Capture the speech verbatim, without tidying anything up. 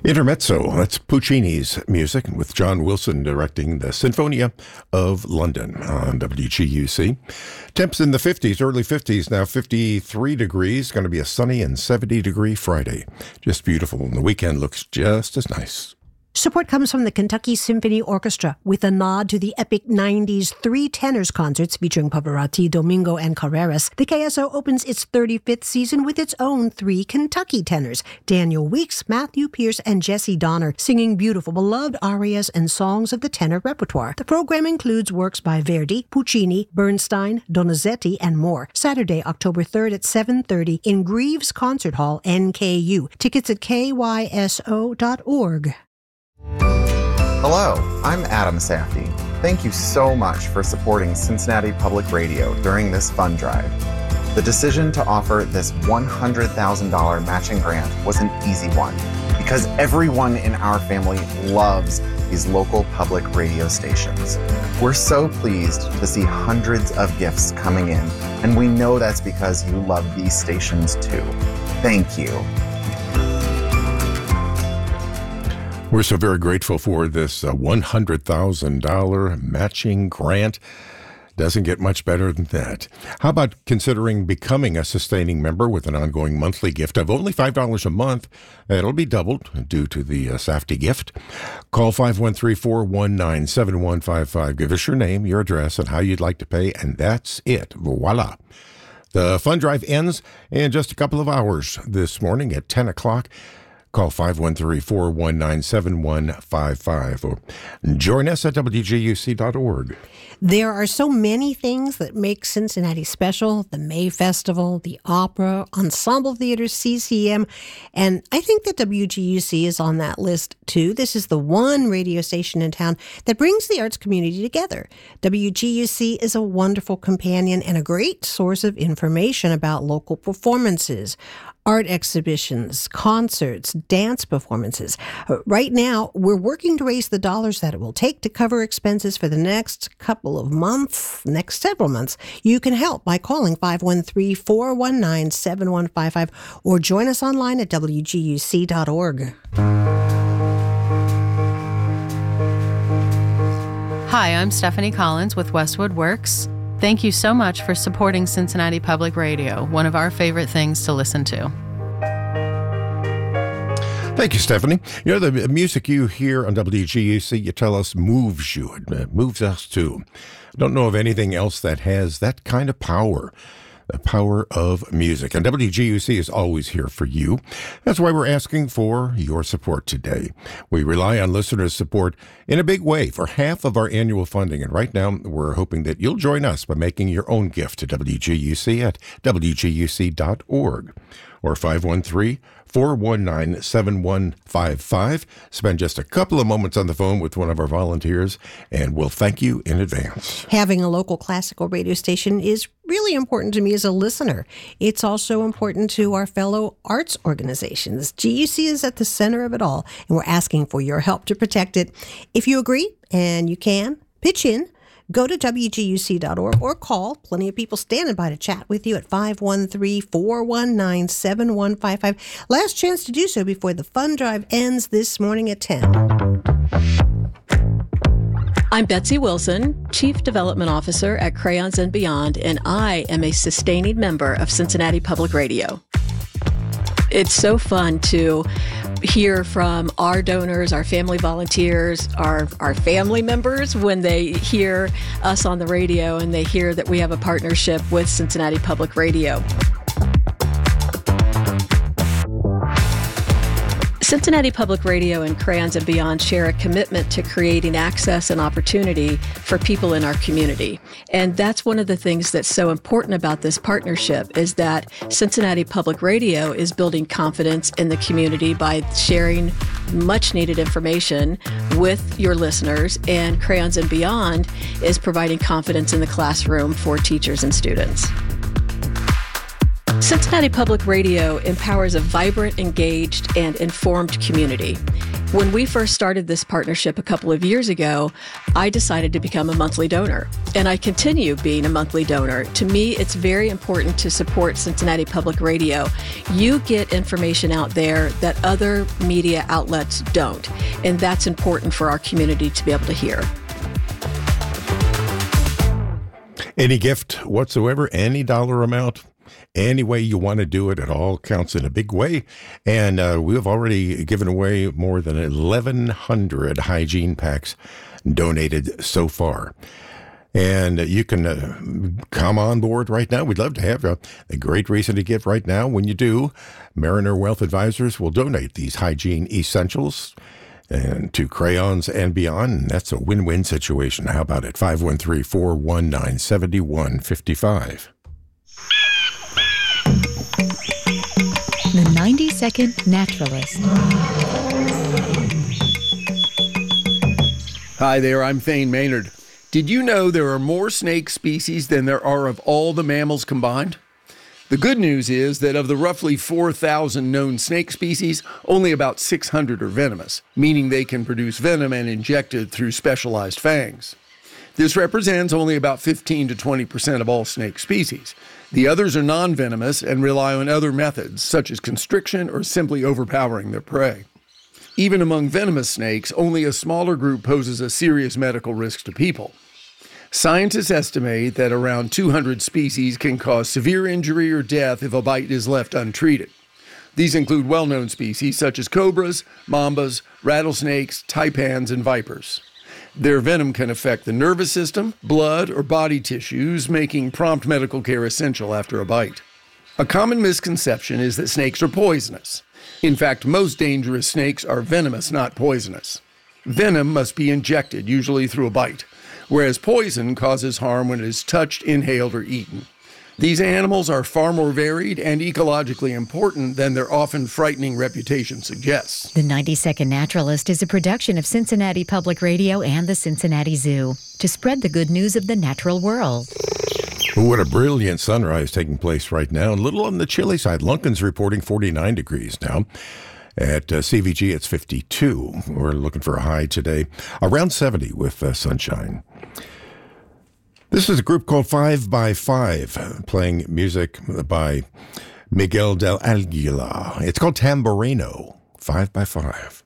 Intermezzo, that's Puccini's music, with John Wilson directing the Sinfonia of London on W G U C. Temps in the fifties, early fifties, now fifty-three degrees. Going to be a sunny and seventy degree Friday. Just beautiful, and the weekend looks just as nice. Support comes from the Kentucky Symphony Orchestra with a nod to the epic nineties Three Tenors concerts featuring Pavarotti, Domingo, and Carreras. The K S O opens its thirty-fifth season with its own three Kentucky tenors, Daniel Weeks, Matthew Pierce, and Jesse Donner, singing beautiful, beloved arias and songs of the tenor repertoire. The program includes works by Verdi, Puccini, Bernstein, Donizetti, and more. Saturday, October third at seven thirty in Greaves Concert Hall, N K U. Tickets at K Y S O dot org. Hello, I'm Adam Safdie. Thank you so much for supporting Cincinnati Public Radio during this fund drive. The decision to offer this one hundred thousand dollars matching grant was an easy one because everyone in our family loves these local public radio stations. We're so pleased to see hundreds of gifts coming in, and we know that's because you love these stations too. Thank you. We're so very grateful for this uh, one hundred thousand dollars matching grant. Doesn't get much better than that. How about considering becoming a sustaining member with an ongoing monthly gift of only five dollars a month? It'll be doubled due to the uh, Safdie gift. Call five one three, four one nine, seven one five five. Give us your name, your address, and how you'd like to pay, and that's it. Voila. The fund drive ends in just a couple of hours this morning at ten o'clock. Call five one three, four one nine, seven one five five or join us at W G U C dot org. There are so many things that make Cincinnati special: the May Festival, the Opera, Ensemble Theater, C C M, and I think that W G U C is on that list too. This is the one radio station in town that brings the arts community together. W G U C is a wonderful companion and a great source of information about local performances, art exhibitions, concerts, dance performances. Right now, we're working to raise the dollars that it will take to cover expenses for the next couple of months, next several months. You can help by calling five one three, four one nine, seven one five five or join us online at W G U C dot org. Hi, I'm Stephanie Collins with Westwood Works. Thank you so much for supporting Cincinnati Public Radio, one of our favorite things to listen to. Thank you, Stephanie. You know, the music you hear on W G U C, you tell us, moves you. It moves us too. I don't know of anything else that has that kind of power. The power of music. And W G U C is always here for you. That's why we're asking for your support today. We rely on listeners' support in a big way for half of our annual funding. And right now, we're hoping that you'll join us by making your own gift to W G U C at W G U C dot org or five one three, four one nine, seven one five five. Spend just a couple of moments on the phone with one of our volunteers, and we'll thank you in advance. Having a local classical radio station is really important to me as a listener. It's also important to our fellow arts organizations. G U C is at the center of it all, and we're asking for your help to protect it. If you agree, and you can, pitch in. Go to W G U C dot org or call. Plenty of people standing by to chat with you at five one three, four one nine, seven one five five. Last chance to do so before the fund drive ends this morning at ten. I'm Betsy Wilson, Chief Development Officer at Crayons and Beyond, and I am a sustaining member of Cincinnati Public Radio. It's so fun to hear from our donors, our family volunteers, our, our family members when they hear us on the radio and they hear that we have a partnership with Cincinnati Public Radio. Cincinnati Public Radio and Crayons and Beyond share a commitment to creating access and opportunity for people in our community. And that's one of the things that's so important about this partnership is that Cincinnati Public Radio is building confidence in the community by sharing much needed information with your listeners, and Crayons and Beyond is providing confidence in the classroom for teachers and students. Cincinnati Public Radio empowers a vibrant, engaged, and informed community. When we first started this partnership a couple of years ago, I decided to become a monthly donor, and I continue being a monthly donor. To me, it's very important to support Cincinnati Public Radio. You get information out there that other media outlets don't, and that's important for our community to be able to hear. Any gift whatsoever, any dollar amount, any way you want to do it, it all counts in a big way. And uh, we have already given away more than eleven hundred hygiene packs donated so far. And you can uh, come on board right now. We'd love to have you. A great reason to give right now. When you do, Mariner Wealth Advisors will donate these hygiene essentials and to Crayons and Beyond. And that's a win-win situation. How about it? five one three, four one nine, seven one five five. The ninety second Naturalist. Hi there, I'm Thane Maynard. Did you know there are more snake species than there are of all the mammals combined? The good news is that of the roughly four thousand known snake species, only about six hundred are venomous, meaning they can produce venom and inject it through specialized fangs. This represents only about fifteen to twenty percent of all snake species. The others are non-venomous and rely on other methods, such as constriction or simply overpowering their prey. Even among venomous snakes, only a smaller group poses a serious medical risk to people. Scientists estimate that around two hundred species can cause severe injury or death if a bite is left untreated. These include well-known species such as cobras, mambas, rattlesnakes, taipans, and vipers. Their venom can affect the nervous system, blood, or body tissues, making prompt medical care essential after a bite. A common misconception is that snakes are poisonous. In fact, most dangerous snakes are venomous, not poisonous. Venom must be injected, usually through a bite, whereas poison causes harm when it is touched, inhaled, or eaten. These animals are far more varied and ecologically important than their often frightening reputation suggests. The ninety second Naturalist is a production of Cincinnati Public Radio and the Cincinnati Zoo to spread the good news of the natural world. What a brilliant sunrise taking place right now. A little on the chilly side. Lunken's reporting forty-nine degrees now. At uh, C V G, it's fifty-two. We're looking for a high today, around seventy with uh, sunshine. This is a group called Five by Five, playing music by Miguel del Aguilar. It's called Tamborino, Five by Five.